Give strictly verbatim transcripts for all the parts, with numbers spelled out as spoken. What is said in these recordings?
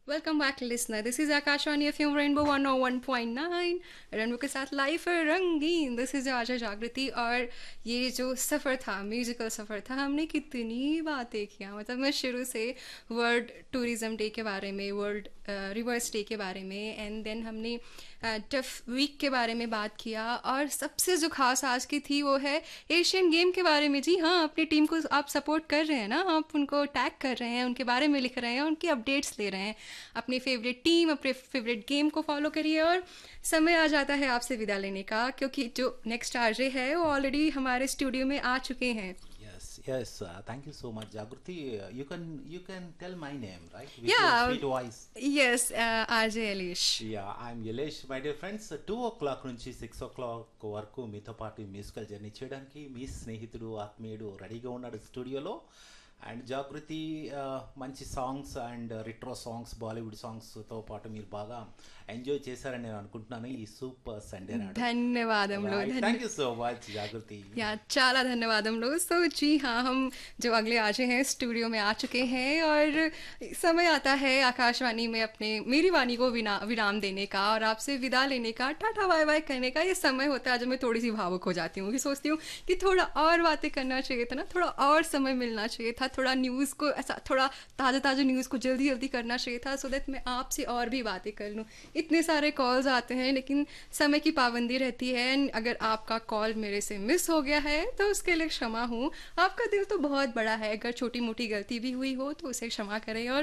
Welcome back listener, this is Akashvani FM rainbow one O one point nine. Rainbow के साथ life है रंगीन। This is आज जागृति। और ये जो सफ़र था, म्यूजिकल सफ़र था, हमने कितनी बातें किया। मतलब मैं शुरू से वर्ल्ड टूरिज्म डे के बारे में, वर्ल्ड रिवर्स डे के बारे में, एंड देन हमने टफ वीक के बारे में बात किया। और सबसे जो खास आज की थी वो है एशियन गेम के बारे में। जी हाँ, अपनी टीम को आप सपोर्ट कर रहे हैं ना, आप उनको टैग कर रहे हैं, उनके बारे में लिख रहे हैं, उनकी अपडेट्स ले रहे हैं। अपनी फेवरेट टीम, अपने फेवरेट गेम को फॉलो करिए। और समय आ जाता है आपसे विदा लेने का, क्योंकि जो नेक्स्ट आरजे है वो ऑलरेडी हमारे स्टूडियो में आ चुके हैं। Yes, yes. Uh, thank you so much, Jagruti. Uh, you can you can tell my name, right? With your या sweet voice. Yes, RJ Eilish. Yeah, I'm Yelesh, my dear friends. Two oh clock నుంచి six ఓ clock వరకు మీతో పాటు musical journey చేయడానికి మీ స్నేహితుడు ఆత్మీయుడు రెడీగా ఉన్నాడు స్టూడియోలో. అండ్ జాగృతి ఆ, మంచి songs and retro songs Bollywood సాంగ్స్తో పాటు మీరు బాగా ఎంజాయ్ చేశారని నేను అనుకుంటున్నాను ఈ సూపర్ సండే నాడు. ధన్యవాదములు థ్యాంక్ धन्य యూ సో మచ్ జాగృతి. या चाला धन्यवाद हम लोग। सो जी हाँ, हम जो अगले आजे हैं स्टूडियो में आ चुके हैं। और समय आता है आकाशवाणी में अपने मेरी वाणी को विना विराम देने का और आपसे विदा लेने का, टाटा बाय बाय करने का। ये समय होता है जब मैं थोड़ी सी भावुक हो जाती हूँ, कि सोचती हूँ कि थोड़ा और बातें करना चाहिए था ना, थोड़ा और समय मिलना चाहिए था, थोड़ा न्यूज़ को ऐसा थोड़ा ताज़ा ताज़ा न्यूज़ को जल्दी जल्दी करना चाहिए था, सो दैट मैं आपसे और भी बातें कर लूँ। इतने सारे कॉल्स आते हैं, लेकिन समय की पाबंदी रहती है। एंड अगर आपका कॉल मेरे से मिस हो गया है तो उसके लिए क्षमा हूँ। आपका दिल तो बहुत बड़ा है, अगर छोटी मोटी गलती भी हुई हो तो उसे क्षमा करें। और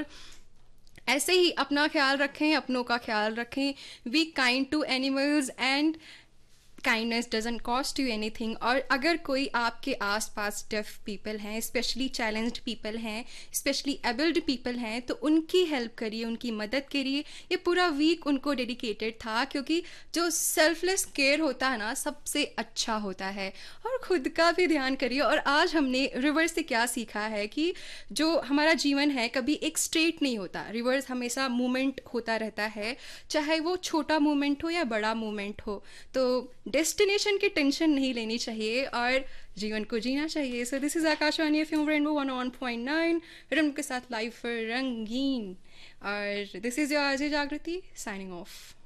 ऐसे ही अपना ख्याल रखें, अपनों का ख्याल रखें। Be kind to animals and kindness doesn't cost you anything. और अगर कोई आपके आसपास डेफ पीपल हैं, स्पेशली चैलेंज्ड पीपल हैं, स्पेशली एबल्ड पीपल हैं, तो उनकी हेल्प करिए, उनकी मदद करिए। ये पूरा वीक उनको डेडिकेटेड था, क्योंकि जो सेल्फलेस केयर होता है ना, सबसे अच्छा होता है। और खुद का भी ध्यान करिए। और आज हमने रिवर्स से क्या सीखा है कि जो हमारा जीवन है कभी एक स्ट्रेट नहीं होता, रिवर्स हमेशा मूवमेंट होता रहता है, चाहे वो छोटा मूवमेंट हो या बड़ा मूवमेंट हो। तो डेस्टिनेशन की टेंशन नहीं लेनी चाहिए और जीवन को जीना चाहिए। So this is Akashvani FM rainbow one one point nine, रंग के साथ लाइव रंगीन। और दिस इज योर अजय जागृति साइनिंग ऑफ।